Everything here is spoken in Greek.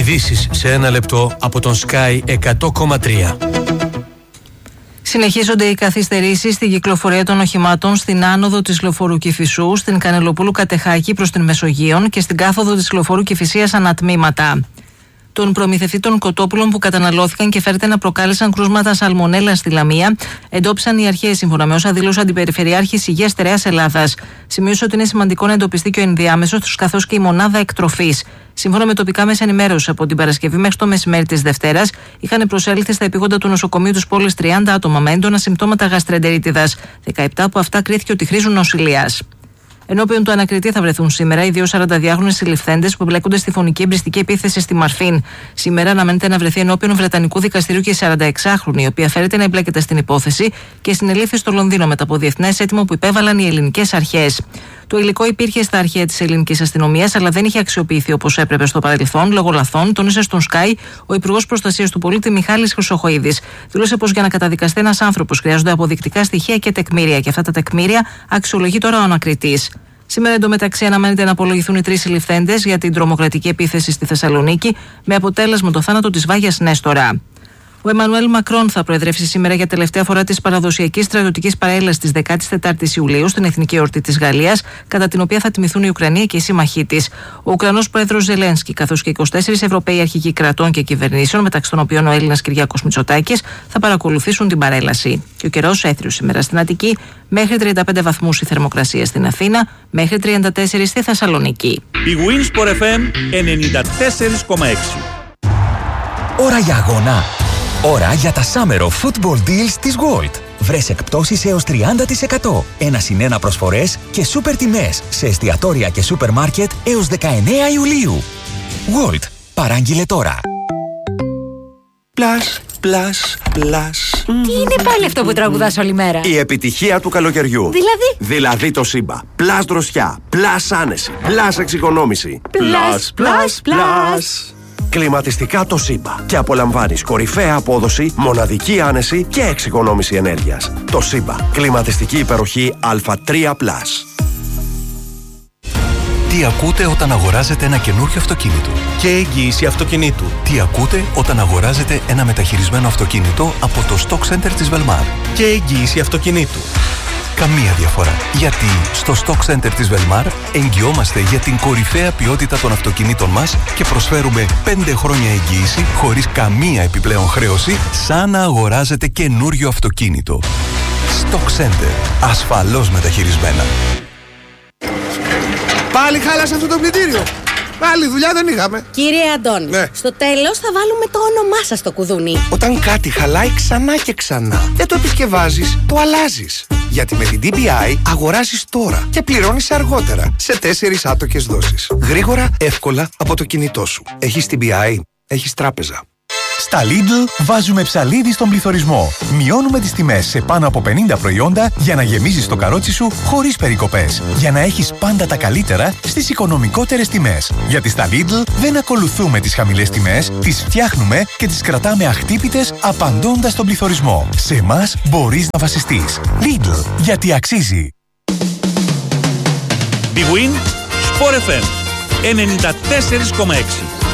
Ειδήσεις σε ένα λεπτό από τον Sky 100,3. Συνεχίζονται οι καθυστερήσεις στη κυκλοφορία των οχημάτων στην άνοδο της λεωφορού Κηφισού, στην Κανελοπούλου Κατεχάκη προς την Μεσογείον και στην κάθοδο της λεωφορού Κηφισίας ανατμήματα. Των προμηθευτών κοτόπουλων που καταναλώθηκαν και φέρεται να προκάλεσαν κρούσματα σαλμονέλα στη Λαμία, εντόπισαν οι αρχές, σύμφωνα με όσα δήλωσε ο Αντιπεριφερειάρχης Υγείας Στερεάς Ελλάδας. Σημείωσε ότι είναι σημαντικό να εντοπιστεί και ο ενδιάμεσος τους καθώς και η μονάδα εκτροφής. Σύμφωνα με τοπικά μέσα ενημέρωση, από την Παρασκευή μέχρι το μεσημέρι της Δευτέρας, είχαν προσέλθει στα επίγοντα του νοσοκομείου της πόλης 30 άτομα με έντονα συμπτώματα γαστρεντερίτιδας. 17 από αυτά κρίθηκε ότι χρήζουν νοσηλείας. Ενώπιον του ανακριτή θα βρεθούν σήμερα οι δύο 42χρονοι συλληφθέντες που εμπλέκονται στη φωνική εμπριστική επίθεση στη Μαρφίν. Σήμερα αναμένεται να βρεθεί ενώπιον Βρετανικού δικαστηρίου και η 46χρονη, η οποία φέρεται να εμπλέκεται στην υπόθεση και συνελήφθη στο Λονδίνο μετά από διεθνές αίτημα που υπέβαλαν οι ελληνικές αρχές. Το υλικό υπήρχε στα αρχεία της ελληνικής αστυνομίας, αλλά δεν είχε αξιοποιηθεί όπως έπρεπε στο παρελθόν λόγω λαθών, τόνισε στον Sky ο Υπουργός Προστασίας του Πολίτη Μιχάλης Χρυσοχοΐδης. Δήλωσε πως για να καταδικαστεί ένας άνθρωπος χρειάζονται αποδεικτικά στοιχεία και τεκμήρια, και αυτά τα τεκμήρια αξιολογεί τώρα ο ανακριτής. Σήμερα εντωμεταξύ αναμένεται να απολογηθούν οι 3 συλληφθέντες για την τρομοκρατική επίθεση στη Θεσσαλονίκη, με αποτέλεσμα το θάνατο της Βάγιας Νέστορα. Ο Εμμανουέλ Μακρόν θα προεδρεύσει σήμερα για τελευταία φορά της παραδοσιακής στρατιωτικής παρέλασης της 14ης Ιουλίου στην Εθνική Εορτή της Γαλλίας, κατά την οποία θα τιμηθούν η Ουκρανία και οι σύμμαχοί της. Ο Ουκρανός πρόεδρος Ζελένσκι, καθώς και 24 Ευρωπαίοι αρχηγοί κρατών και κυβερνήσεων, μεταξύ των οποίων ο Έλληνας Κυριάκος Μητσοτάκης, θα παρακολουθήσουν την παρέλαση. Και ο καιρός έθριος σήμερα στην Αττική, μέχρι 35 βαθμούς η θερμοκρασία στην Αθήνα, μέχρι 34 στη Θεσσαλονίκη. Η Winsport FM 94,6. Ώρα για αγώνα. Ώρα για τα Summer of Football Deals της Gold. Βρες εκπτώσεις έως 30%, 1+1 προσφορές και σούπερ τιμές σε εστιατόρια και σούπερ μάρκετ έως 19 Ιουλίου. Gold. Παράγγειλε τώρα. Plus. Τι είναι πάλι αυτό που τραγουδάς όλη μέρα? Η επιτυχία του καλοκαιριού. Δηλαδή το Σύμπα. Plus δροσιά. Plus άνεση. Plus εξοικονόμηση. Plus. Κλιματιστικά το Σύμπα. Και απολαμβάνεις κορυφαία απόδοση, μοναδική άνεση και εξοικονόμηση ενέργειας. Το Σύμπα. Κλιματιστική υπεροχή Α3+. Τι ακούτε όταν αγοράζετε ένα καινούριο αυτοκίνητο? Και εγγύηση αυτοκινήτου. Τι ακούτε όταν αγοράζετε ένα μεταχειρισμένο αυτοκίνητο από το Stock Center της Velmar? Και εγγύηση αυτοκινήτου. Καμία διαφορά. Γιατί στο Stock Center της Velmar εγγυόμαστε για την κορυφαία ποιότητα των αυτοκινήτων μας και προσφέρουμε 5 χρόνια εγγύηση χωρίς καμία επιπλέον χρέωση, σαν να αγοράζετε καινούριο αυτοκίνητο. Stock Center. Ασφαλώς μεταχειρισμένα. Πάλι χάλασε αυτό το πλυντήριο. Άλλη δουλειά δεν είχαμε. Κύριε Αντών, στο τέλος θα βάλουμε το όνομά σας στο κουδούνι. Όταν κάτι χαλάει ξανά και ξανά, δεν το επισκευάζεις, το αλλάζεις. Γιατί με την DPI αγοράζεις τώρα και πληρώνεις αργότερα, σε 4 άτοκες δόσεις. Γρήγορα, εύκολα, από το κινητό σου. Έχεις DPI, έχεις τράπεζα. Στα Lidl βάζουμε ψαλίδι στον πληθωρισμό. Μειώνουμε τις τιμές σε πάνω από 50 προϊόντα για να γεμίζεις το καρότσι σου χωρίς περικοπές. Για να έχεις πάντα τα καλύτερα στις οικονομικότερες τιμές. Γιατί στα Lidl δεν ακολουθούμε τις χαμηλές τιμές, τις φτιάχνουμε και τις κρατάμε αχτύπητες απαντώντας στον πληθωρισμό. Σε εμάς μπορείς να βασιστείς. Lidl, γιατί αξίζει. Big Win, Sport FM 94,6.